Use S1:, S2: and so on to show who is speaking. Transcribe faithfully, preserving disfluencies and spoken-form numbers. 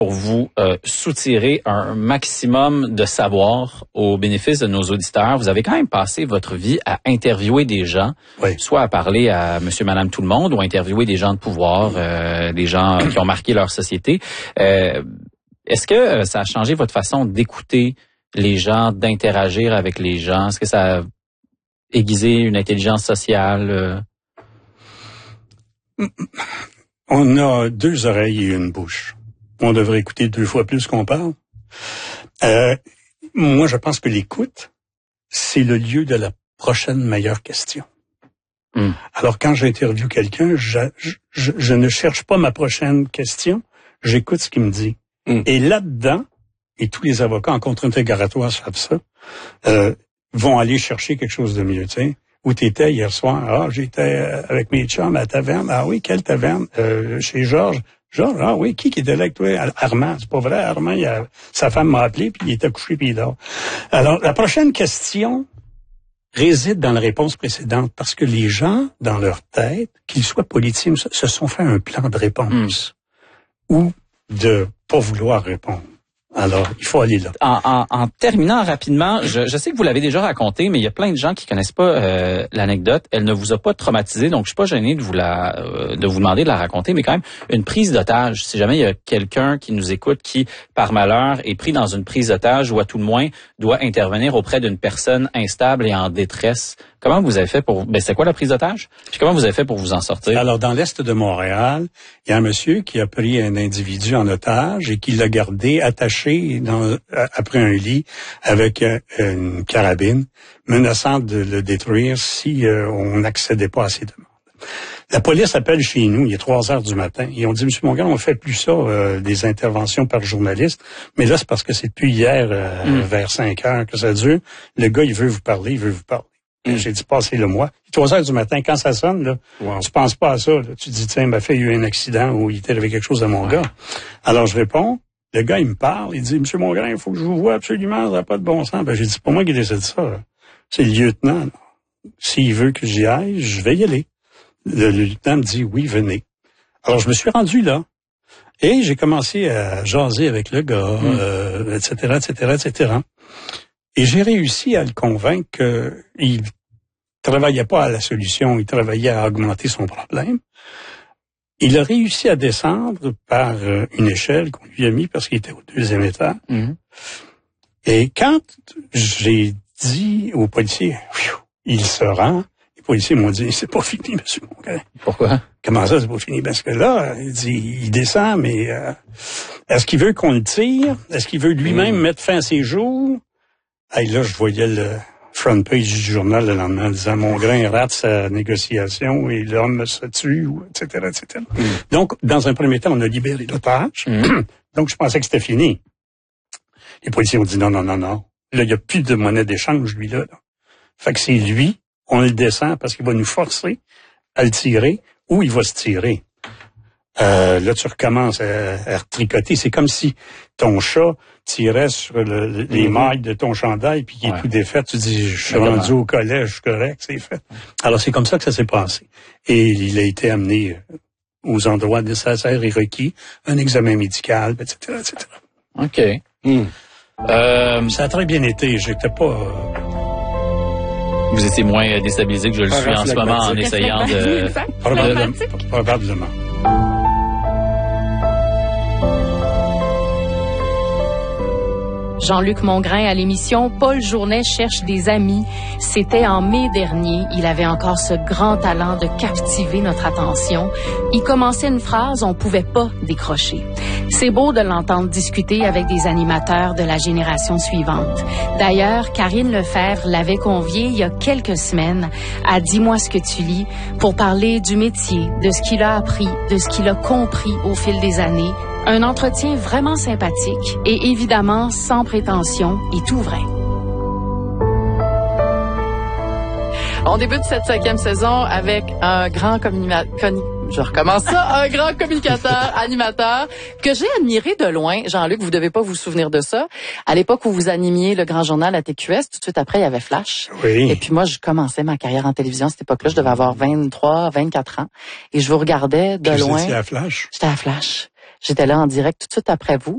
S1: pour vous euh, soutirer un maximum de savoir au bénéfice de nos auditeurs. Vous avez quand même passé votre vie à interviewer des gens,
S2: oui.
S1: soit à parler à monsieur, madame, tout le monde, ou à interviewer des gens de pouvoir, euh, des gens qui ont marqué leur société. Euh, est-ce que ça a changé votre façon d'écouter les gens, d'interagir avec les gens? Est-ce que ça a aiguisé une intelligence sociale?
S2: On a deux oreilles et une bouche. On devrait écouter deux fois plus qu'on parle. Euh, moi, je pense que l'écoute, c'est le lieu de la prochaine meilleure question.
S1: Mm.
S2: Alors, quand j'interviewe quelqu'un, je, je, je ne cherche pas ma prochaine question, j'écoute ce qu'il me dit. Mm. Et là-dedans, et tous les avocats en contre-interrogatoire savent ça, euh, vont aller chercher quelque chose de mieux, tu sais. Où t'étais hier soir? Ah, j'étais avec mes chums à la taverne. Ah oui, quelle taverne? Euh, chez Georges. Georges, ah oui, qui qui était là avec toi? Armand. C'est pas vrai, Armand, il a, sa femme m'a appelé, puis il était couché, puis il dort. Alors, la prochaine question réside dans la réponse précédente, parce que les gens, dans leur tête, qu'ils soient politiciens, se sont fait un plan de réponse. Mm. Ou de pas vouloir répondre. Alors, il faut aller là.
S1: En, en, en terminant rapidement, je, je sais que vous l'avez déjà raconté, mais il y a plein de gens qui connaissent pas euh, l'anecdote. Elle ne vous a pas traumatisé, donc je suis pas gêné de vous la, euh, de vous demander de la raconter, mais quand même une prise d'otage. Si jamais il y a quelqu'un qui nous écoute qui, par malheur, est pris dans une prise d'otage ou à tout le moins doit intervenir auprès d'une personne instable et en détresse, comment vous avez fait pour... Ben, c'est quoi la prise d'otage? Puis comment vous avez fait pour vous en sortir?
S2: Alors, dans l'est de Montréal, il y a un monsieur qui a pris un individu en otage et qui l'a gardé attaché dans, après un lit avec euh, une carabine, menaçant de le détruire si euh, on n'accédait pas à ses demandes. La police appelle chez nous, il est trois heures du matin, et on dit, Monsieur Mongrain, on fait plus ça, euh, des interventions par journaliste, mais là, c'est parce que c'est depuis hier, euh, mm. vers cinq heures que ça dure. Le gars, il veut vous parler, il veut vous parler. Mm. J'ai dit, passez-le moi. Trois heures du matin, quand ça sonne, là, wow. Tu penses pas à ça. Là. Tu dis, tiens, ma fille a eu un accident ou il était avec quelque chose à mon ouais. gars. Alors, je réponds. Le gars, il me parle. Il dit, Monsieur Mongrain, il faut que je vous voie absolument. Ça n'a pas de bon sens. Ben, j'ai dit, c'est pas moi qui décide ça. Là. C'est le lieutenant. Là. S'il veut que j'y aille, je vais y aller. Le, le lieutenant me dit, oui, venez. Alors, je me suis rendu là. Et j'ai commencé à jaser avec le gars, mm. euh, et cetera, et cetera, et cetera. Et j'ai réussi à le convaincre qu'il travaillait pas à la solution, il travaillait à augmenter son problème. Il a réussi à descendre par une échelle qu'on lui a mis parce qu'il était au deuxième étage. Mm-hmm. Et quand j'ai dit aux policiers, il se rend, les policiers m'ont dit, c'est pas fini, monsieur Mongrain.
S1: Pourquoi?
S2: Comment ça, c'est pas fini? Parce que là, il dit, il descend, mais euh, est-ce qu'il veut qu'on le tire? Est-ce qu'il veut lui-même mm. mettre fin à ses jours? Et là, je voyais le front page du journal le lendemain en disant Mongrain rate sa négociation et l'homme se tue, et cetera, et cetera. Mm. Donc, dans un premier temps, on a libéré l'otage. Mm. Donc, je pensais que c'était fini. Les policiers ont dit non, non, non, non. Là, il n'y a plus de monnaie d'échange, lui, là, là. Fait que c'est lui, on le descend parce qu'il va nous forcer à le tirer ou il va se tirer. Euh, là, tu recommences à, à retricoter. C'est comme si ton chat tirait sur le, le, les mm-hmm. mailles de ton chandail puis qu'il ouais. est tout défait. Tu dis, je suis rendu comment? Au collège, je suis correct, c'est fait. Alors, c'est comme ça que ça s'est passé. Et il a été amené aux endroits nécessaires et requis, un examen médical, et cetera, et cetera.
S1: OK. Mm.
S2: Euh, ça a très bien été. J'étais pas... Euh,
S1: Vous étiez moins déstabilisé que je le suis en ce moment en essayant de...
S2: Probablement. Probablement.
S3: Jean-Luc Mongrain à l'émission Paul Journet cherche des amis. C'était en mai dernier. Il avait encore ce grand talent de captiver notre attention. Il commençait une phrase, on pouvait pas décrocher. C'est beau de l'entendre discuter avec des animateurs de la génération suivante. D'ailleurs, Karine Lefebvre l'avait convié il y a quelques semaines à Dis-moi ce que tu lis pour parler du métier, de ce qu'il a appris, de ce qu'il a compris au fil des années. Un entretien vraiment sympathique et évidemment sans prétention et tout vrai. On débute cette cinquième saison avec un grand communicateur, je recommence ça, un grand communicateur, animateur que j'ai admiré de loin. Jean-Luc, vous devez pas vous souvenir de ça. À l'époque où vous animiez le Grand Journal à T Q S, tout de suite après, il y avait Flash.
S2: Oui.
S3: Et puis moi, je commençais ma carrière en télévision à cette époque-là. Je devais avoir vingt-trois, vingt-quatre ans. Et je vous regardais de
S2: puis
S3: loin.
S2: Vous étiez à Flash?
S3: J'étais à Flash. J'étais là en direct tout de suite après vous.